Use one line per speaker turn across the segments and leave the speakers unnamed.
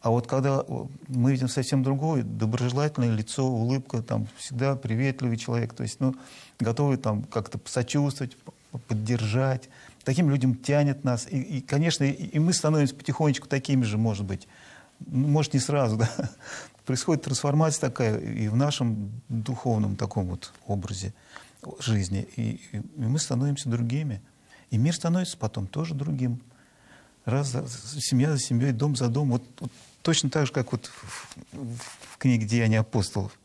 А вот когда мы видим совсем другое, доброжелательное лицо, улыбка, там, всегда приветливый человек, то есть, ну, готовый там как-то сочувствовать, поддержать. Таким людям тянет нас. И конечно, и мы становимся потихонечку такими же, может быть. Ну, может, не сразу, да. Происходит трансформация такая и в нашем духовном таком вот образе жизни. И мы становимся другими. И мир становится потом тоже другим. Семья за семьей, дом за домом. Вот точно так же, как вот в книге «Деяния апостолов».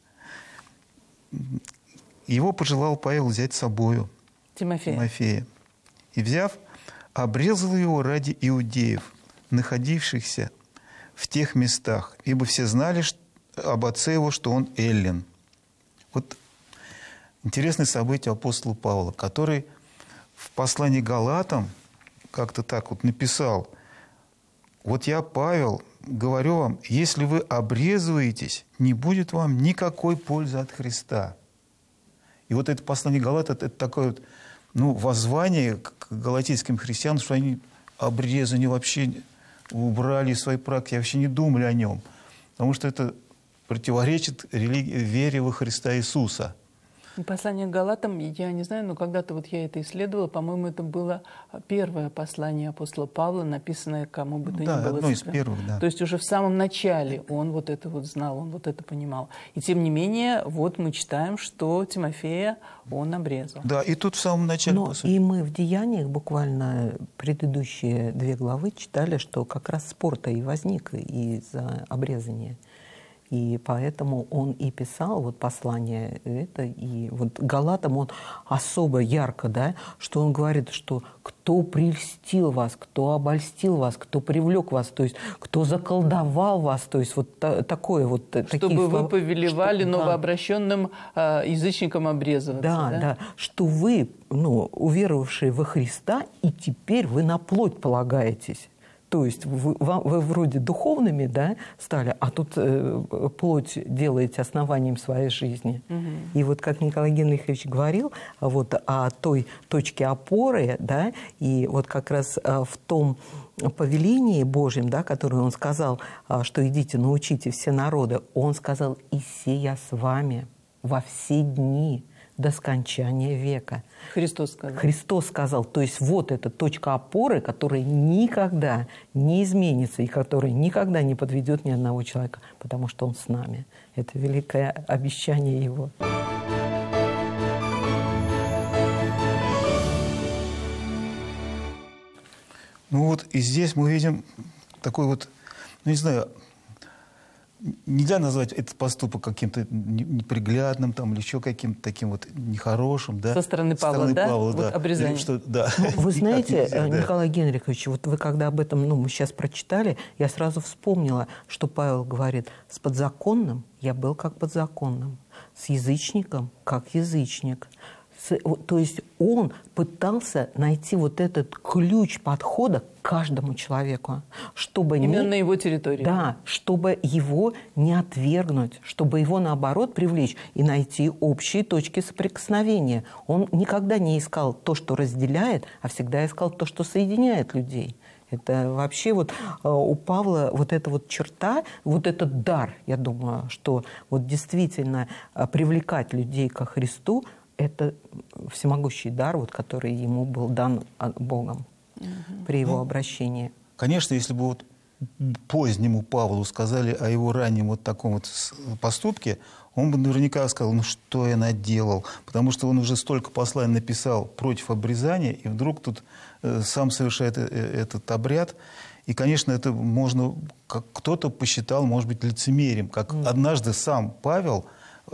Его пожелал Павел взять с собою. Тимофея. И, взяв, обрезал его ради иудеев, находившихся в тех местах, ибо все знали об отце его, что он эллин. Вот интересное событие апостола Павла, который в послании к Галатам как-то так вот написал: «Вот я, Павел, говорю вам, если вы обрезываетесь, не будет вам никакой пользы от Христа». И вот это послание Галатам, это такое вот, ну, воззвание к галатийским христианам, что они обрезание вообще убрали из своей практики, вообще не думали о нем. Потому что это противоречит вере во Христа Иисуса.
Послание к Галатам, я не знаю, но когда-то вот я это исследовала, по-моему, это было первое послание апостола Павла, написанное кому бы то ни было.
Да, одно из первых, да.
То есть уже в самом начале он вот это вот знал, он вот это понимал. И тем не менее, вот мы читаем, что Тимофея он обрезал.
Да, и тут в самом начале,
но
по сути.
И мы в Деяниях буквально предыдущие 2 главы читали, что как раз спор-то и возник из-за обрезания. И поэтому он и писал вот послание это, и вот Галатам он особо ярко, да, что он говорит, что кто прельстил вас, кто обольстил вас, кто привлек вас, то есть кто заколдовал вас, то есть вот такое вот.
Чтобы вы повелевали новообращенным язычникам обрезываться.
Да, что вы, уверовавшие во Христа, и теперь вы на плоть полагаетесь. То есть вы вроде духовными, да, стали, а тут плоть делаете основанием своей жизни. Угу. И вот как Николай Генрихович говорил вот о той точке опоры, да, и вот как раз в том повелении Божьем, да, которое он сказал, что идите, научите все народы, он сказал: «И се я с вами во все дни до скончания века». Христос сказал. То есть вот эта точка опоры, которая никогда не изменится и которая никогда не подведет ни одного человека, потому что Он с нами. Это великое обещание Его.
Ну вот и здесь мы видим такой вот, не знаю, нельзя назвать этот поступок каким-то неприглядным там, или еще каким-то таким вот нехорошим. Да?
Со стороны Павла, да? Вот
да.
Обрезание.
Что, да.
Вы знаете, Николай Генрихович, вот вы когда об этом мы сейчас прочитали, я сразу вспомнила, что Павел говорит: с подзаконным я был как подзаконным, с язычником как язычник. То есть он пытался найти вот этот ключ подхода к каждому человеку, чтобы
именно на его территории.
Да, чтобы его не отвергнуть, чтобы его, наоборот, привлечь и найти общие точки соприкосновения. Он никогда не искал то, что разделяет, а всегда искал то, что соединяет людей. Это вообще вот у Павла вот эта вот черта, вот этот дар, я думаю, что вот действительно привлекать людей ко Христу — это всемогущий дар, вот, который ему был дан Богом при его обращении.
Конечно, если бы вот позднему Павлу сказали о его раннем вот таком вот поступке, он бы наверняка сказал: ну что я наделал? Потому что он уже столько посланий написал против обрезания, и вдруг тут сам совершает этот обряд. И, конечно, это можно, как кто-то посчитал, может быть, лицемерием, как однажды сам Павел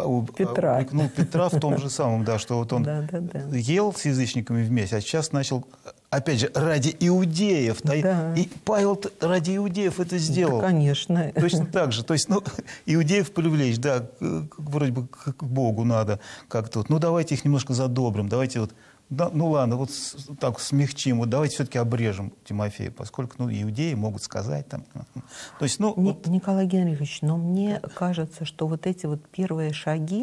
Петра
в том же самом, да, что вот он ел с язычниками вместе, а сейчас начал, опять же, ради иудеев.
Да.
И Павел ради иудеев это сделал.
Да, конечно.
Точно так же. То есть, иудеев привлечь, да, вроде бы к Богу надо как-то. Вот, давайте их немножко задобрим, давайте вот, да, ладно, вот так смягчим, вот давайте все-таки обрежем Тимофея, поскольку, иудеи могут сказать там. То есть,
Николай Генрихович, но мне кажется, что вот эти вот первые шаги,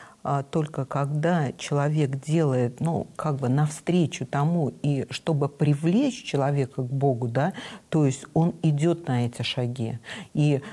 только когда человек делает, как бы навстречу тому, и чтобы привлечь человека к Богу, да, то есть он идет на эти шаги. И